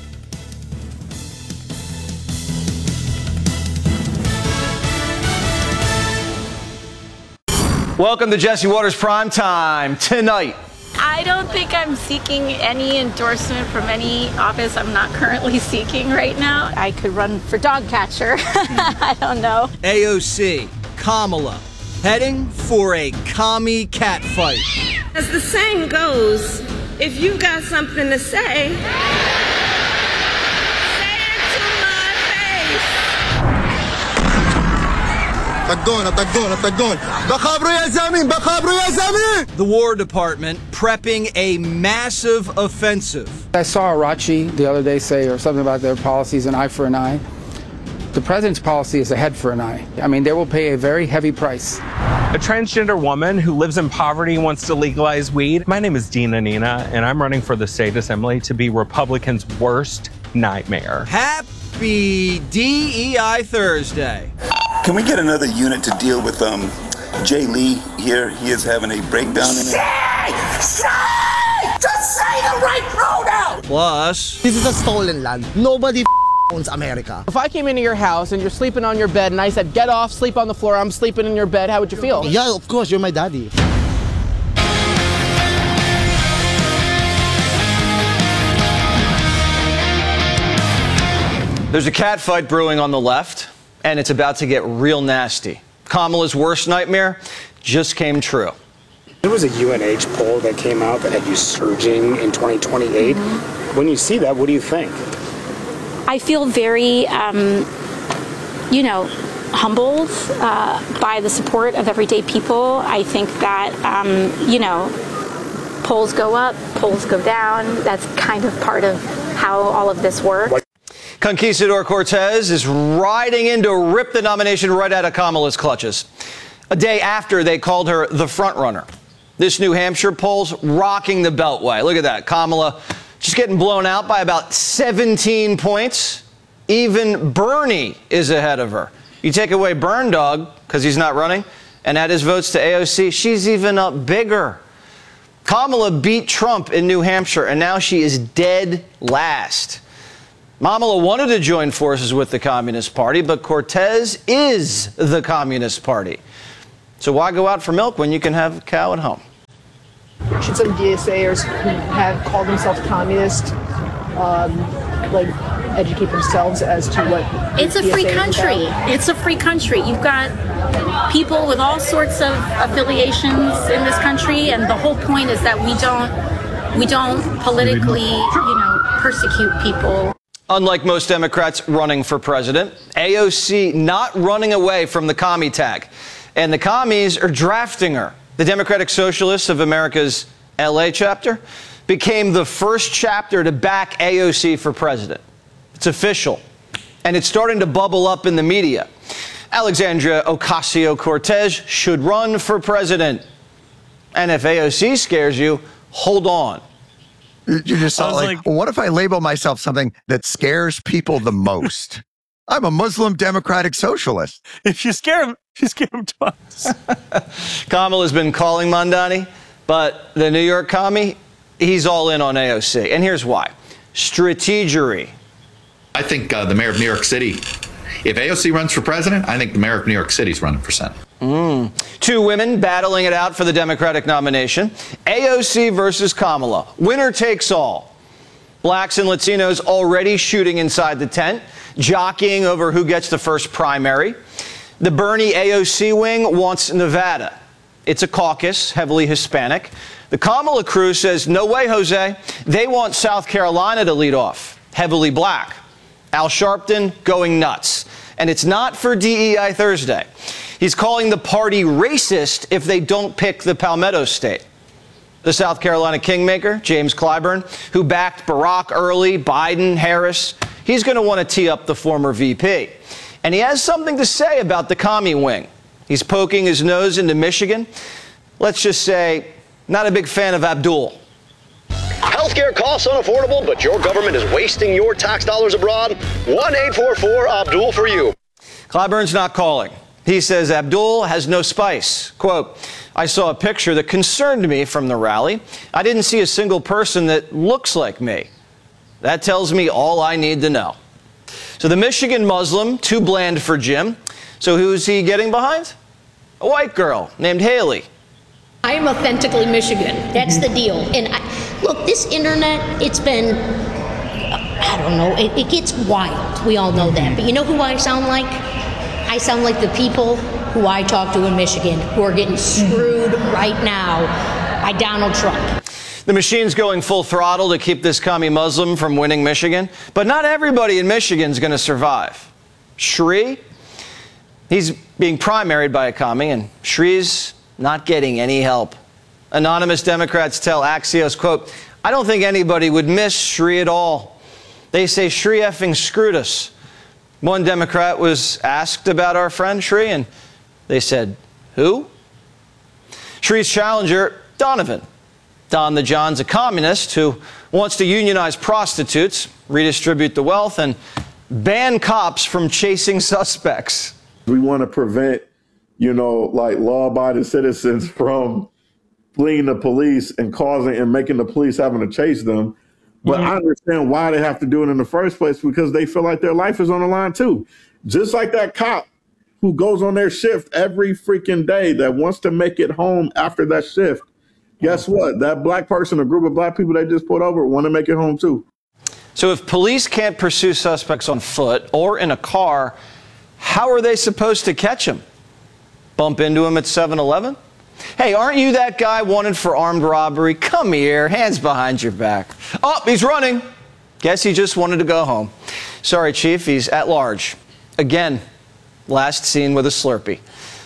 Speaker 25: Welcome to Jesse Waters Primetime. Tonight,
Speaker 26: I don't think I'm seeking any endorsement from any office I'm not currently seeking right now. I could run for dog catcher. I don't know.
Speaker 27: A O C, Kamala, heading for a commie cat fight.
Speaker 28: As the saying goes, if you've got something to say, say it to my face.
Speaker 27: Atagon, atagon, atagon. Bakabro ya zamin, bakabro ya zamin. The War Department prepping a massive offensive.
Speaker 29: I saw Arachi the other day say or something about their policies, an eye for an eye. The president's policy is a head for an eye. I mean, they will pay a very heavy price.
Speaker 31: A transgender woman who lives in poverty wants to legalize weed. My name is Dina Nina, and I'm running for the state assembly to be Republicans' worst nightmare.
Speaker 27: Happy D E I Thursday.
Speaker 32: Can we get another unit to deal with um, Jay Lee here? He is having a breakdown in it.
Speaker 28: Say! Say! Just say the right pronoun!
Speaker 27: Plus,
Speaker 33: this is a stolen land. Nobody owns America.
Speaker 34: If I came into your house and you're sleeping on your bed and I said, get off, sleep on the floor, I'm sleeping in your bed, how would you feel?
Speaker 33: Yeah, of course, you're my daddy.
Speaker 25: there's a cat fight brewing on the left, and it's about to get real nasty. Kamala's worst nightmare just came true.
Speaker 1: There was a U N H poll that came out that had you surging in twenty twenty-eight. Mm-hmm. When you see that, what do you think?
Speaker 26: I feel very, um, you know, humbled uh, by the support of everyday people. I think that, um, you know, polls go up, polls go down. That's kind of part of how all of this works.
Speaker 25: Conquistador Cortez is riding in to rip the nomination right out of Kamala's clutches. A day after they called her the front runner. This New Hampshire poll's rocking the Beltway. Look at that. Kamala just getting blown out by about seventeen points. Even Bernie is ahead of her. You take away Burn Dog, because he's not running, and add his votes to A O C, she's even up bigger. Kamala beat Trump in New Hampshire, and now she is dead last. Kamala wanted to join forces with the Communist Party, but Cortez is the Communist Party. So why go out for milk when you can have a cow at home?
Speaker 2: Should some D S Aers who have called themselves communist, um, like, educate themselves as to what
Speaker 26: it's a
Speaker 2: D S A
Speaker 26: free country. It's a free country. You've got people with all sorts of affiliations in this country, and the whole point is that we don't we don't politically, you know, persecute people.
Speaker 25: Unlike most Democrats running for president, A O C not running away from the commie tag. And the commies are drafting her. The Democratic Socialists of America's L A chapter became the first chapter to back A O C for president. It's official. And it's starting to bubble up in the media. Alexandria Ocasio-Cortez should run for president. And if A O C scares you, hold on.
Speaker 3: You just saw like,
Speaker 4: like,
Speaker 3: well, what if I label myself something that scares people the most? I'm a Muslim Democratic Socialist.
Speaker 4: If you scare him, you scare him twice.
Speaker 25: Kamala's been calling Mamdani, but the New York commie, he's all in on A O C. And here's why. Strategery.
Speaker 7: I think uh, the mayor of New York City, if A O C runs for president, I think the mayor of New York City is running for senate.
Speaker 25: Mm. Two women battling it out for the Democratic nomination. A O C versus Kamala. Winner takes all. Blacks and Latinos already shooting inside the tent, jockeying over who gets the first primary. The Bernie A O C wing wants Nevada. It's a caucus, heavily Hispanic. The Kamala crew says, no way, Jose. They want South Carolina to lead off, heavily black. Al Sharpton going nuts. And it's not for D E I Thursday. He's calling the party racist if they don't pick the Palmetto State. The South Carolina kingmaker, James Clyburn, who backed Barack early, Biden, Harris, he's going to want to tee up the former V P. And he has something to say about the commie wing. He's poking his nose into Michigan. Let's just say, not a big fan of Abdul.
Speaker 8: Healthcare costs unaffordable, but your government is wasting your tax dollars abroad. one eight four four Abdul for you.
Speaker 25: Clyburn's not calling. He says Abdul has no spice. Quote, I saw a picture that concerned me from the rally. I didn't see a single person that looks like me. That tells me all I need to know. So the Michigan Muslim, too bland for Jim. So who's he getting behind? A white girl named Haley.
Speaker 9: I am authentically Michigan. That's the deal. And I, look, this internet, it's been, I don't know, it, it gets wild. We all know that. But you know who I sound like? I sound like the people who I talk to in Michigan who are getting screwed right now by Donald Trump.
Speaker 25: The machine's going full throttle to keep this commie Muslim from winning Michigan. But not everybody in Michigan's going to survive. Shree, he's being primaried by a commie, and Shree's not getting any help. Anonymous Democrats tell Axios, quote, I don't think anybody would miss Shree at all. They say Shree effing screwed us. One Democrat was asked about our friend Shree, and they said, who? Shree's challenger, Donovan. Don the John's a communist who wants to unionize prostitutes, redistribute the wealth, and ban cops from chasing suspects.
Speaker 10: We want to prevent, you know, like law-abiding citizens from fleeing the police and causing and making the police having to chase them. But mm-hmm. I understand why they have to do it in the first place, because they feel like their life is on the line too. Just like that cop who goes on their shift every freaking day that wants to make it home after that shift. Guess what? That black person, a group of black people they just put over, want to make it home too.
Speaker 25: So if police can't pursue suspects on foot or in a car, how are they supposed to catch them? Bump into him at seven eleven? Hey, aren't you that guy wanted for armed robbery? Come here, hands behind your back. Oh, he's running. Guess he just wanted to go home. Sorry, Chief, he's at large. Again, last seen with a Slurpee.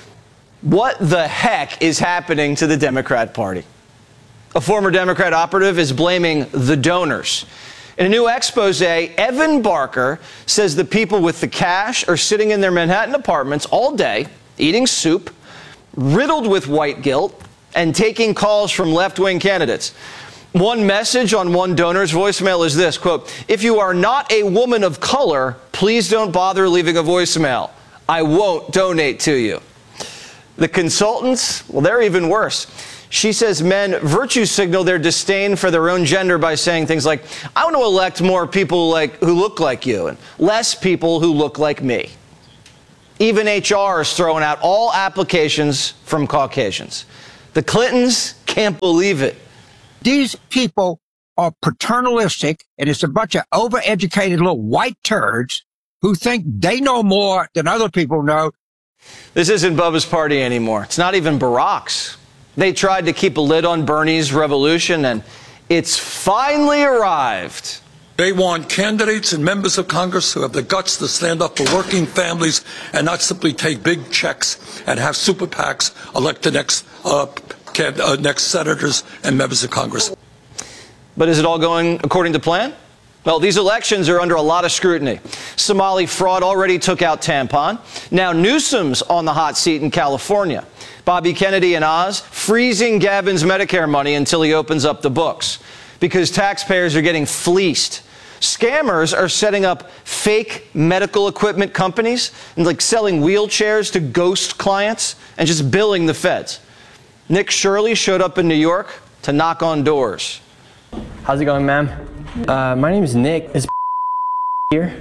Speaker 25: What the heck is happening to the Democrat Party? A former Democrat operative is blaming the donors. In a new expose, Evan Barker says the people with the cash are sitting in their Manhattan apartments all day, eating soup, riddled with white guilt, and taking calls from left-wing candidates. One message on one donor's voicemail is this, quote, "If you are not a woman of color, please don't bother leaving a voicemail. I won't donate to you." The consultants, well, they're even worse. She says men virtue signal their disdain for their own gender by saying things like, "I want to elect more people like who look like you and less people who look like me." Even H R is throwing out all applications from Caucasians. The Clintons can't believe it.
Speaker 5: These people are paternalistic, and it's a bunch of overeducated little white turds who think they know more than other people know.
Speaker 25: This isn't Bubba's party anymore. It's not even Barack's. They tried to keep a lid on Bernie's revolution, and it's finally arrived.
Speaker 6: They want candidates and members of Congress who have the guts to stand up for working families and not simply take big checks and have super PACs elect the next, uh, can, uh, next senators and members of Congress.
Speaker 25: But is it all going according to plan? Well, these elections are under a lot of scrutiny. Somali fraud already took out Tampon. Now Newsom's on the hot seat in California. Bobby Kennedy and Oz freezing Gavin's Medicare money until he opens up the books because taxpayers are getting fleeced. Scammers are setting up fake medical equipment companies and like selling wheelchairs to ghost clients and just billing the feds. Nick Shirley showed up in New York to knock on doors.
Speaker 11: How's it going, ma'am? Uh, my name is Nick. Is here?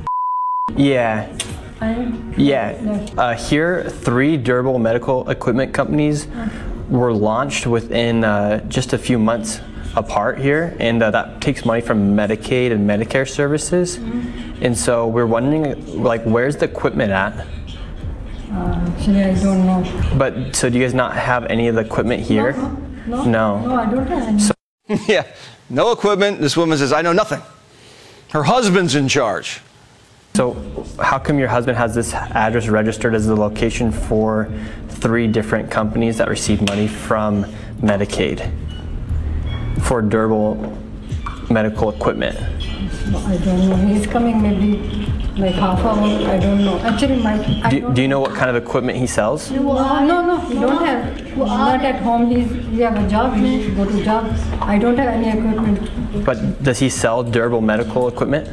Speaker 11: Yeah. Yeah. Uh, here, three durable medical equipment companies were launched within uh, just a few months apart here, and uh, that takes money from Medicaid and Medicare services. Mm-hmm. And so we're wondering, like, where's the equipment at?
Speaker 12: Uh, actually, I don't know.
Speaker 11: But so do you guys not have any of the equipment here?
Speaker 12: No, no,
Speaker 11: no.
Speaker 12: no, I don't have any.
Speaker 25: So, yeah, no equipment. This woman says, I know nothing. Her husband's in charge.
Speaker 11: So how come your husband has this address registered as the location for three different companies that receive money from Medicaid for durable medical equipment?
Speaker 12: I don't know. He's coming maybe like half hour. I don't know. Actually, my. I
Speaker 11: Do,
Speaker 12: don't
Speaker 11: do you know what kind of equipment he sells?
Speaker 12: No, no, no. He don't have. He's not at home. He's he have a job. He go to job. I don't have any equipment.
Speaker 11: But does he sell durable medical equipment?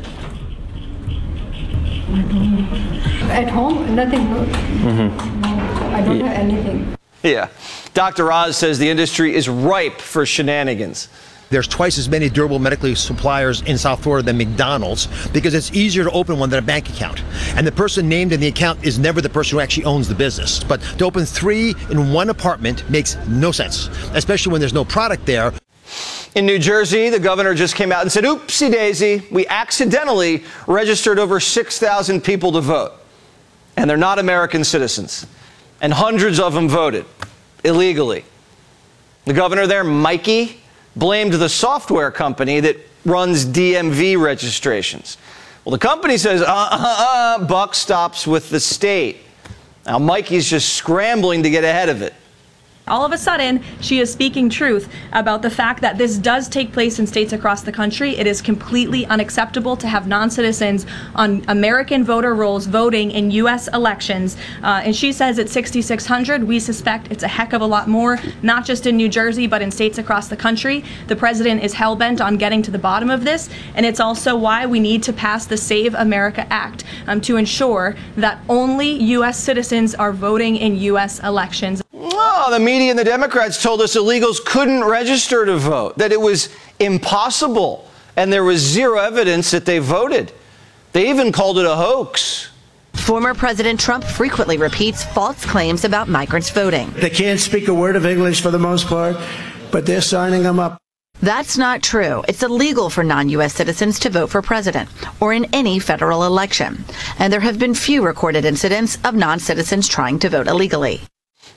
Speaker 12: I don't know. At home, nothing. No.
Speaker 11: Mm-hmm.
Speaker 12: No, I don't
Speaker 11: Yeah.
Speaker 12: have anything.
Speaker 25: Yeah. Doctor Oz says the industry is ripe for shenanigans.
Speaker 13: There's twice as many durable medical suppliers in South Florida than McDonald's because it's easier to open one than a bank account. And the person named in the account is never the person who actually owns the business. But to open three in one apartment makes no sense, especially when there's no product there.
Speaker 25: In New Jersey, the governor just came out and said, oopsie daisy, we accidentally registered over six thousand people to vote. And they're not American citizens. And hundreds of them voted illegally. The governor there, Mikey, blamed the software company that runs D M V registrations. Well, the company says, uh, uh, uh, buck stops with the state. Now, Mikey's just scrambling to get ahead of it.
Speaker 14: All of a sudden, she is speaking truth about the fact that this does take place in states across the country. It is completely unacceptable to have non-citizens on American voter rolls voting in U S elections. Uh, and she says it's sixty-six hundred. We suspect it's a heck of a lot more, not just in New Jersey, but in states across the country. The president is hell-bent on getting to the bottom of this. And it's also why we need to pass the Save America Act um, to ensure that only U S citizens are voting in U S elections.
Speaker 25: Oh, the media and the Democrats told us illegals couldn't register to vote, that it was impossible, and there was zero evidence that they voted. They even called it a hoax.
Speaker 15: Former President Trump frequently repeats false claims about migrants voting.
Speaker 16: They can't speak a word of English for the most part, but they're signing them up.
Speaker 15: That's not true. It's illegal for non-U S citizens to vote for president or in any federal election. And there have been few recorded incidents of non-citizens trying to vote illegally.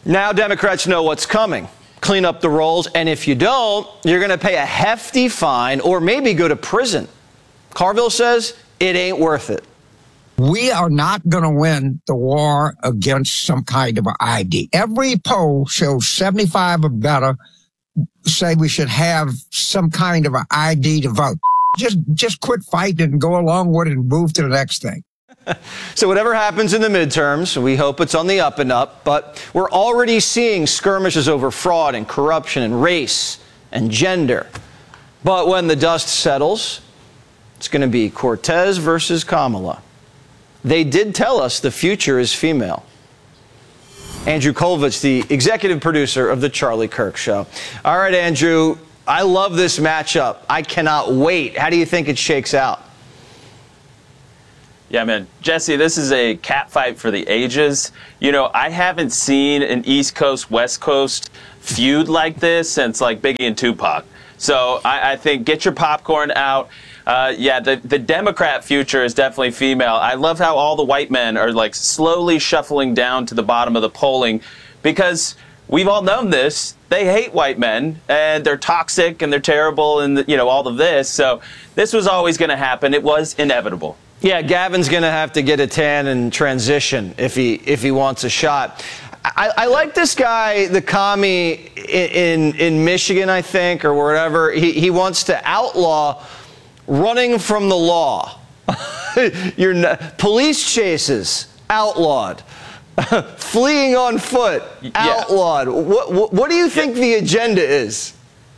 Speaker 25: Now Democrats know what's coming. Clean up the rolls, and if you don't, you're going to pay a hefty fine or maybe go to prison. Carville says it ain't worth it.
Speaker 5: We are not going to win the war against some kind of an I D. Every poll shows seventy-five or better say we should have some kind of an I D to vote. Just, just quit fighting and go along with it and move to the next thing.
Speaker 25: So whatever happens in the midterms, we hope it's on the up and up, but we're already seeing skirmishes over fraud and corruption and race and gender. But when the dust settles, it's going to be Cortez versus Kamala. They did tell us the future is female. Andrew Kolvich, the executive producer of The Charlie Kirk Show. All right, Andrew, I love this matchup. I cannot wait. How do you think it shakes out?
Speaker 17: Yeah, man. Jesse, this is a cat fight for the ages. You know, I haven't seen an East Coast, West Coast feud like this since, like, Biggie and Tupac. So I, I think get your popcorn out. Uh, yeah, the, the Democrat future is definitely female. I love how all the white men are, like, slowly shuffling down to the bottom of the polling because we've all known this. They hate white men, and they're toxic, and they're terrible, and, you know, all of this. So this was always going to happen. It was inevitable.
Speaker 25: Yeah, Gavin's going to have to get a tan and transition if he if he wants a shot. I, I like this guy, the commie in, in in Michigan, I think, or wherever. He he wants to outlaw running from the law. You're not, police chases outlawed. Fleeing on foot outlawed. Yeah. What, what what do you think yeah. the agenda is?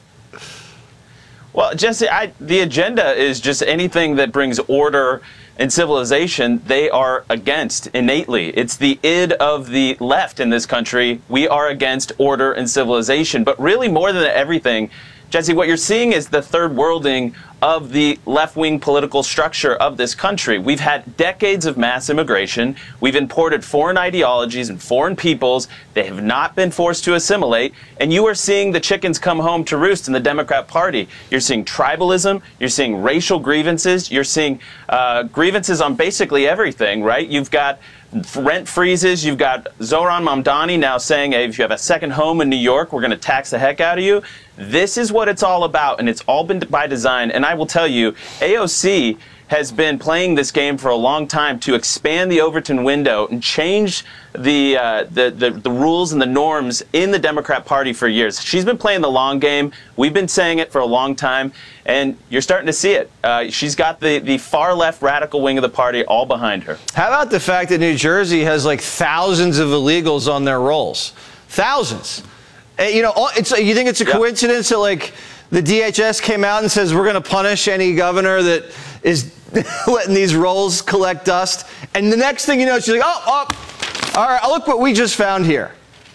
Speaker 17: Well, Jesse, I, the agenda is just anything that brings order and civilization, they are against innately. It's the id of the left in this country. We are against order and civilization. But really, more than everything, Jesse, what you're seeing is the third worlding of the left-wing political structure of this country. We've had decades of mass immigration. We've imported foreign ideologies and foreign peoples. They have not been forced to assimilate. And you are seeing the chickens come home to roost in the Democrat Party. You're seeing tribalism. You're seeing racial grievances. You're seeing uh, grievances on basically everything, right? You've got rent freezes. You've got Zohran Mamdani now saying, hey, if you have a second home in New York, we're going to tax the heck out of you. This is what it's all about, and it's all been by design. And I will tell you, A O C has been playing this game for a long time to expand the Overton window and change the, uh, the, the, the rules and the norms in the Democrat Party for years. She's been playing the long game. We've been saying it for a long time, and you're starting to see it. Uh, she's got the, the far-left radical wing of the party all behind her.
Speaker 25: How about the fact that New Jersey has like thousands of illegals on their rolls? Thousands. And, you know, it's, you think it's a coincidence that like the D H S came out and says we're going to punish any governor that is letting these rolls collect dust, and the next thing you know, she's like, oh, oh, all right, look what we just found here.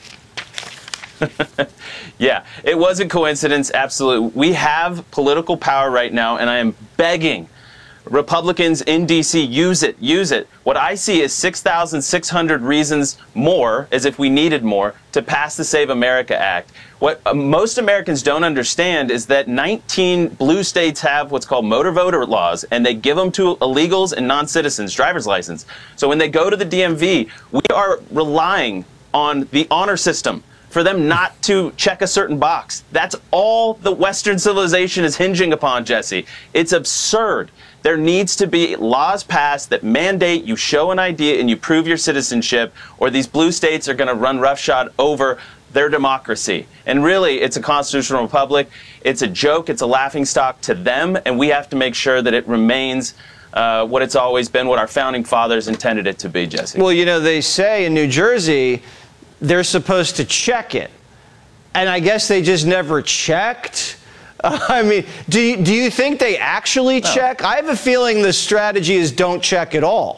Speaker 17: Yeah, it wasn't coincidence, absolutely. We have political power right now, and I am begging Republicans in D C, use it, use it. What I see is six thousand six hundred reasons more, as if we needed more, to pass the Save America Act. What uh, most Americans don't understand is that nineteen blue states have what's called motor voter laws, and they give them to illegals and non-citizens, driver's license. So when they go to the D M V, we are relying on the honor system for them not to check a certain box. That's all the Western civilization is hinging upon, Jesse. It's absurd. There needs to be laws passed that mandate you show an I D and you prove your citizenship, or these blue states are going to run roughshod over their democracy. And really, it's a constitutional republic. It's a joke. It's a laughingstock to them, and we have to make sure that it remains uh, what it's always been, what our founding fathers intended it to be, Jesse.
Speaker 25: Well, you know, they say in New Jersey they're supposed to check it, and I guess they just never checked. Uh, I mean, do you, do you think they actually no. check? I have a feeling the strategy is don't check at all.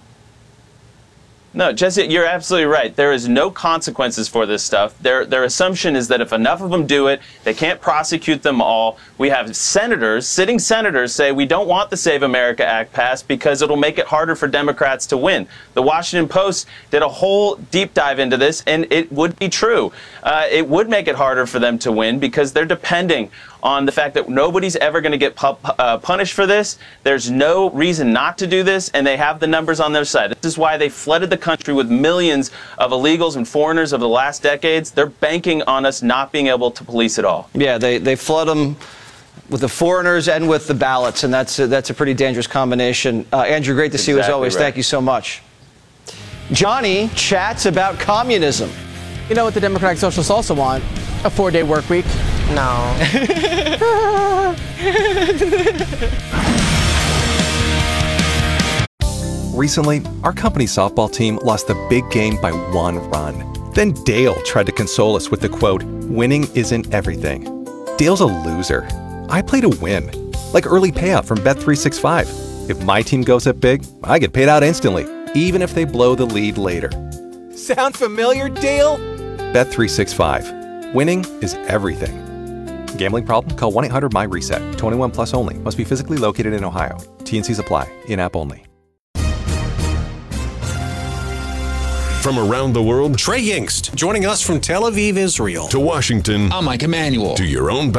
Speaker 17: No, Jesse, you're absolutely right. There is no consequences for this stuff. Their, their assumption is that if enough of them do it, they can't prosecute them all. We have senators, sitting senators, say we don't want the Save America Act passed because it'll make it harder for Democrats to win. The Washington Post did a whole deep dive into this, and it would be true. Uh, it would make it harder for them to win because they're depending on the fact that nobody's ever going to get pu- uh, punished for this. There's no reason not to do this, and they have the numbers on their side. This is why they flooded the country with millions of illegals and foreigners over the last decades. They're banking on us not being able to police it all.
Speaker 25: Yeah, they, they flood them with the foreigners and with the ballots, and that's a, that's a pretty dangerous combination. Uh, Andrew, great to see you as
Speaker 17: Exactly
Speaker 25: always.
Speaker 17: right.
Speaker 25: Thank you so much. Johnny chats about communism.
Speaker 18: You know what the Democratic Socialists also want? A four-day work week. No.
Speaker 19: Recently, our company's softball team lost the big game by one run. Then Dale tried to console us with the quote, "Winning isn't everything." Dale's a loser. I play to win. Like early payout from Bet three sixty-five. If my team goes up big, I get paid out instantly, even if they blow the lead later.
Speaker 20: Sound familiar, Dale?
Speaker 19: Bet three sixty-five. Winning is everything. Gambling problem? Call one eight hundred my reset. twenty-one plus only. Must be physically located in Ohio. T and Cs apply. In-app only.
Speaker 21: From around the world, Trey Yingst, joining us from Tel Aviv, Israel. To Washington, I'm Mike Emanuel. To your own